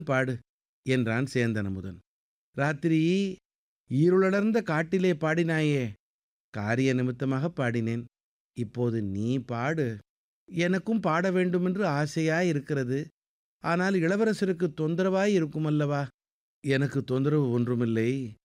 பாடு என்றான் சேந்தன் அமுதன். ராத்திரி இருளடர்ந்த காட்டிலே பாடினாயே, காரிய நிமித்தமாக பாடினேன். இப்போது நீ பாடு. எனக்கும் பாட வேண்டுமென்று ஆசையாயிருக்கிறது. ஆனால் இளவரசருக்கு தொந்தரவாய் இருக்குமல்லவா? எனக்கு தொந்தரவு ஒன்றுமில்லை.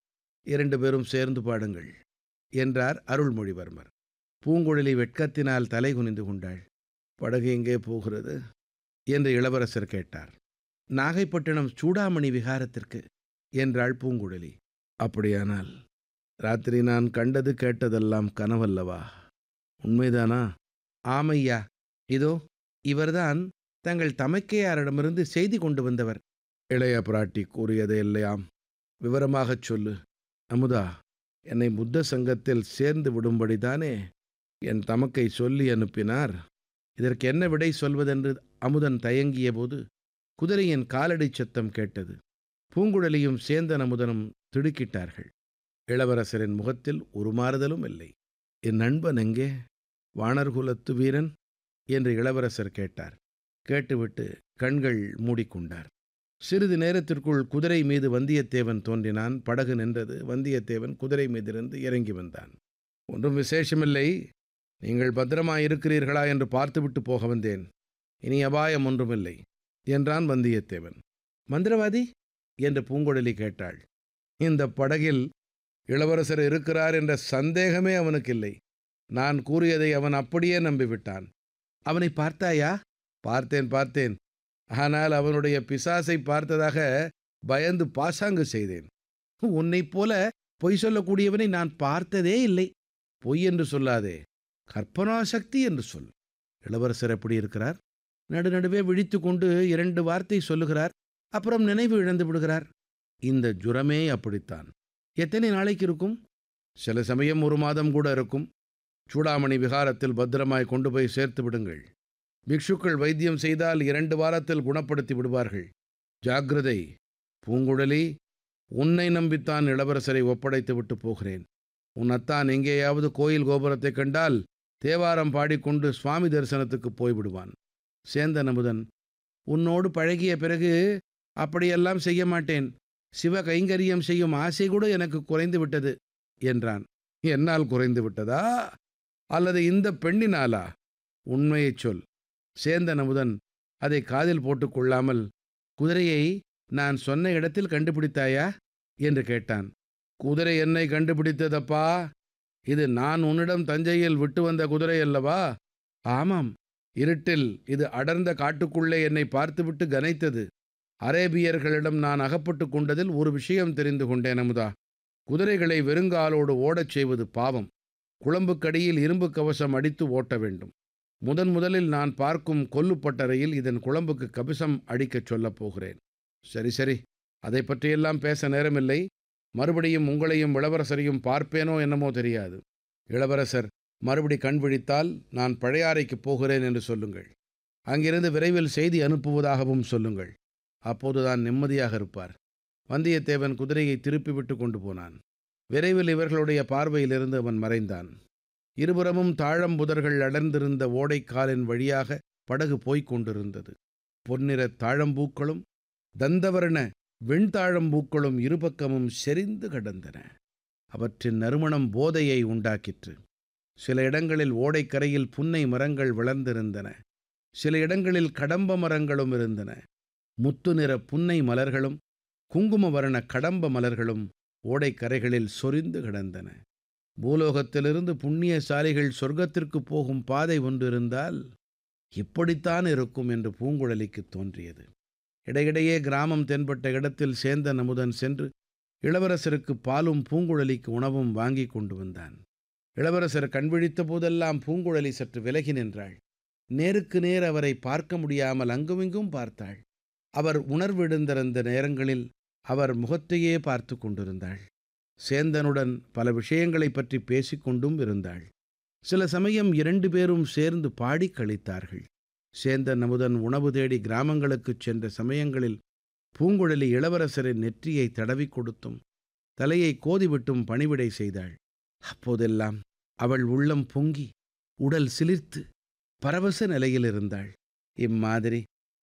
2 பேரும் சேர்ந்து பாடுங்கள் என்றார் அருள்மொழிவர்மர். பூங்குழலி வெட்கத்தினால் தலை குனிந்து கொண்டாள். படகு எங்கே போகிறது என்று இளவரசர் கேட்டார். நாகைப்பட்டினம் சூடாமணி விஹாரத்திற்கு என்றாள் பூங்குழலி. அப்படியானால் ராத்திரி நான் கண்டது கேட்டதெல்லாம் கனவல்லவா? உண்மைதானா? ஆமையா, இதோ இவர்தான் தங்கள் தமக்கையாரிடமிருந்து செய்தி கொண்டு வந்தவர். இளைய பிராட்டி கூறியதையெல்லாம் விவரமாகச் சொல்லு. அமுதா, என்னை புத்த சங்கத்தில் சேர்ந்து விடும்படிதானே என் தமக்கை சொல்லி அனுப்பினார். இதற்கு என்ன விடை சொல்வதென்று அமுதன் தயங்கிய போது குதிரையின் காலடிச் சத்தம் கேட்டது. பூங்குழலியும் சேந்தன் அமுதனும் திடுக்கிட்டார்கள். இளவரசரின் முகத்தில் ஒரு மாறுதலும் இல்லை. என் நண்பன் எங்கே? வாணர்குலத்து வீரன் என்று இளவரசர் கேட்டார். கேட்டுவிட்டு கண்கள் மூடிக்கொண்டார். சிறிது நேரத்திற்குள் குதிரை மீது வந்தியத்தேவன் தோன்றினான். படகு நின்றது. வந்தியத்தேவன் குதிரை மீதிருந்து இறங்கி வந்தான். ஒன்றும் விசேஷமில்லை. நீங்கள் பத்திரமாயிருக்கிறீர்களா என்று பார்த்துவிட்டு போக வந்தேன். இனி அபாயம் ஒன்றுமில்லை என்றான் வந்தியத்தேவன். மந்திரவாதி என்று பூங்குழலி கேட்டாள். இந்த படகில் இளவரசர் இருக்கிறார் என்ற சந்தேகமே அவனுக்கு இல்லை. நான் கூறியதை அவன் அப்படியே நம்பிவிட்டான். அவனை பார்த்தாயா? பார்த்தேன். ஆனால் அவனுடைய பிசாசை பார்த்ததாக பயந்து பாசாங்கு செய்தேன். உன்னைப் போல பொய் சொல்லக்கூடியவனை நான் பார்த்ததே இல்லை. பொய் என்று சொல்லாதே, கற்பனா சக்தி என்று சொல். இளவரசர் எப்படி இருக்கிறார்? நடுநடுவே விழித்து கொண்டு 2 வார்த்தை சொல்லுகிறார். அப்புறம் நினைவு இழந்து விடுகிறார். இந்த ஜுரமே அப்படித்தான். எத்தனை நாளைக்கு இருக்கும்? சில சமயம் 1 மாதம் கூட இருக்கும். சூடாமணி விஹாரத்தில் பத்திரமாய் கொண்டு போய் சேர்த்து விடுங்கள். பிக்ஷுக்கள் வைத்தியம் செய்தால் 2 வாரத்தில் குணப்படுத்தி விடுவார்கள். ஜாக்கிரதை. பூங்குழலி, உன்னை நம்பித்தான் இளவரசரை ஒப்படைத்து விட்டு போகிறேன். உன் அத்தான் எங்கேயாவது கோயில் கோபுரத்தை கண்டால் தேவாரம் பாடிக்கொண்டு சுவாமி தரிசனத்துக்கு போய்விடுவான். சேந்தன் அமுதன், உன்னோடு பழகிய பிறகு அப்படியெல்லாம் செய்ய மாட்டேன். சிவ கைங்கரியம் செய்யும் ஆசை கூட எனக்கு குறைந்து விட்டது என்றான். என்னால் குறைந்து விட்டதா, அல்லது இந்த பெண்ணினாலா? உண்மையைச் சொல். சேந்தன் அமுதன் அதை காதில் போட்டுக்கொள்ளாமல், குதிரையை நான் சொன்ன இடத்தில் கண்டுபிடித்தாயா என்று கேட்டான். குதிரை என்னை கண்டுபிடித்ததப்பா. இது நான் உன்னிடம் தஞ்சையில் விட்டு வந்த குதிரை அல்லவா? ஆமாம். இருட்டில் இது அடர்ந்த காட்டுக்குள்ளே என்னை பார்த்துவிட்டு கனைத்தது. அரேபியர்களிடம் நான் அகப்பட்டு கொண்டதில் ஒரு விஷயம் தெரிந்து கொண்டேன் அமுதா. குதிரைகளை வெறுங்காலோடு ஓடச் செய்வது பாவம். குளம்புக்கடியில் இரும்பு கவசம் அடித்து ஓட்ட வேண்டும். முதலில் நான் பார்க்கும் கொல்லுப்பட்டறையில் இதன் குளம்புக்கு கவசம் அடிக்கச் சொல்லப் போகிறேன். சரி, அதை பற்றியெல்லாம் பேச நேரமில்லை. மறுபடியும் உங்களையும் இளவரசரையும் பார்ப்பேனோ என்னமோ தெரியாது. இளவரசர் மறுபடி கண் விழித்தால் நான் பழையாறைக்குப் போகிறேன் என்று சொல்லுங்கள். அங்கிருந்து விரைவில் செய்தி அனுப்புவதாகவும் சொல்லுங்கள். அப்போதுதான் நிம்மதியாக இருப்பார். வந்தியத்தேவன் குதிரையை திருப்பிவிட்டு கொண்டு போனான். விரைவில் இவர்களுடைய பார்வையிலிருந்து அவன் மறைந்தான். இருபுறமும் தாழம்புதர்கள் அடர்ந்திருந்த ஓடைக்காலின் வழியாக படகு போய்க் கொண்டிருந்தது. பொன்னிறத் தாழம்பூக்களும் தந்தவர்ண வெண்தாழம்பூக்களும் இருபக்கமும் செறிந்து கிடந்தன. அவற்றின் நறுமணம் போதையை உண்டாக்கிற்று. சில இடங்களில் ஓடைக்கரையில் புன்னை மரங்கள் வளர்ந்திருந்தன. சில இடங்களில் கடம்ப மரங்களும் இருந்தன. முத்து நிற புன்னை மலர்களும் குங்கும வர்ண கடம்ப மலர்களும் ஓடைக்கரைகளில் சொரிந்து கிடந்தன. பூலோகத்திலிருந்து புண்ணியசாலிகள் சொர்க்கத்திற்கு போகும் பாதை ஒன்றிருந்தால் இப்படித்தான் இருக்கும் என்று பூங்குழலிக்கு தோன்றியது. இடையிடையே கிராமம் தென்பட்ட இடத்தில் சேந்தன் அமுதன் சென்று இளவரசருக்கு பாலும் பூங்குழலிக்கு உணவும் வாங்கி கொண்டு வந்தான். இளவரசர் கண்விழித்த போதெல்லாம் பூங்குழலி சற்று விலகி நின்றாள். நேருக்கு நேர் அவரை பார்க்க முடியாமல் அங்குமிங்கும் பார்த்தாள். அவர் உணர்விழந்திருந்த நேரங்களில் அவர் முகத்தையே பார்த்து கொண்டிருந்தாள். சேந்தனுடன் பல விஷயங்களைப் பற்றி பேசிக்கொண்டும் இருந்தாள். சில சமயம் 2 பேரும் சேர்ந்து பாடி கழித்தார்கள். சேந்தன் அமுதன் உணவு தேடி கிராமங்களுக்குச் சென்ற சமயங்களில் பூங்குழலி இளவரசரின் நெற்றியை தடவி கொடுத்தும் தலையை கோதிவிட்டும் பணிவிடை செய்தாள். அப்போதெல்லாம் அவள் உள்ளம் பொங்கி உடல் சிலிர்த்து பரவச நிலையில் இருந்தாள். இம்மாதிரி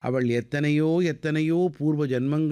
அவள் எத்தனையோ எத்தனையோ பூர்வ ஜன்மங்கள்